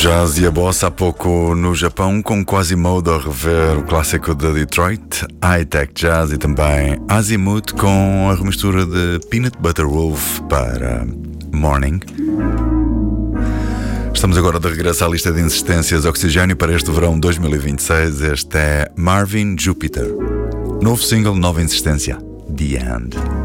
jazz e a bossa há pouco no Japão, com Quasimodo a rever o clássico de Detroit, High-Tech Jazz, e também Azimuth com a remistura de Peanut Butter Wolf para Morning. Estamos agora de regresso à lista de insistências Oxigênio para este verão 2026. Este é Marvin Jupiter, novo single, nova insistência, The End.